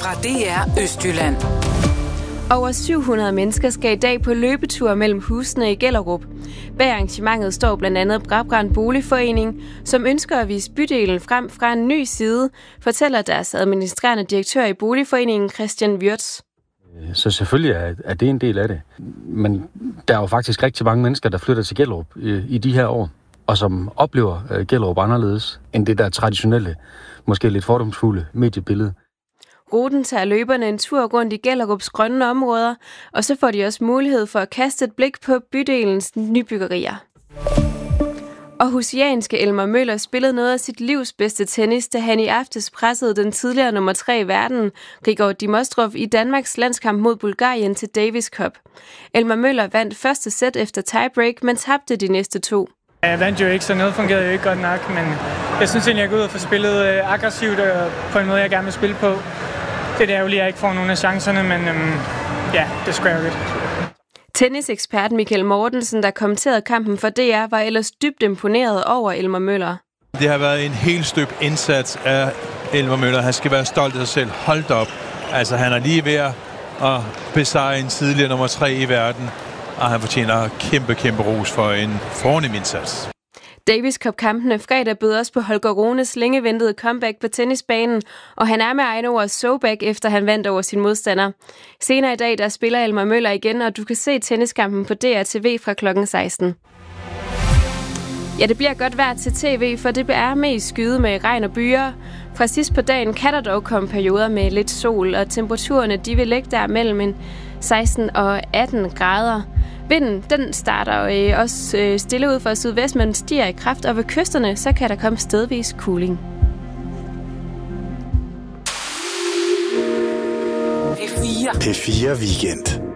fra DR Østjylland. Over 700 mennesker skal i dag på løbetur mellem husene i Gellerup. Bag arrangementet står blandt andet Brabrand Boligforening, som ønsker at vise bydelen frem fra en ny side, fortæller deres administrerende direktør i Boligforeningen, Christian Wirtz. Så selvfølgelig er det en del af det. Men der er jo faktisk rigtig mange mennesker, der flytter til Gellerup i de her år, og som oplever Gellerup anderledes end det der traditionelle, måske lidt fordomsfulde mediebillede. Ruten tager løberne en tur rundt i Gellerups grønne områder, og så får de også mulighed for at kaste et blik på bydelens nybyggerier. Aarhusianske Elmer Møller spillede noget af sit livs bedste tennis, da han i aftes pressede den tidligere nummer 3 i verden, Grigor Dimitrov, i Danmarks landskamp mod Bulgarien til Davis Cup. Elmer Møller vandt første sæt efter tiebreak, men tabte de næste 2. Jeg vandt jo ikke, så noget fungerede jo ikke godt nok, men jeg synes egentlig, jeg går ud og får spillet aggressivt og på en måde, jeg gerne vil spille på. Det er ærgerligt, at jeg ikke får nogen af chancerne, men det skulle jeg jo lidt. Tennisekspert Michael Mortensen, der kommenterede kampen for DR, var ellers dybt imponeret over Elmer Møller. Det har været en helt støbt indsats af Elmer Møller. Han skal være stolt af sig selv. Hold op. Altså, han er lige ved at besejre en tidligere nummer 3 i verden, og han fortjener kæmpe ros for en fornem indsats. Davis Cup-kampene fredag bød også på Holger Runes længe ventede comeback på tennisbanen, og han er med egne ord so back, efter han vandt over sin modstander. Senere i dag, der spiller Elmer Møller igen, og du kan se tenniskampen på DRTV fra kl. 16. Ja, det bliver godt vejr til tv, for det er mest skyet med regn og byer. Fra sidst på dagen kan der dog komme perioder med lidt sol, og temperaturerne de vil ligge der mellem 16 og 18 grader. Vinden, den starter også stille ud fra sydvest, men stiger i kraft, og ved kysterne, så kan der komme stedvis kuling. P4 Weekend.